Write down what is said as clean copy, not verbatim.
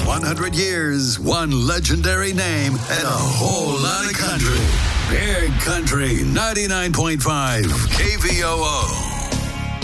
100 years, one legendary name, and a whole lot of country. Big Country 99.5 KVOO.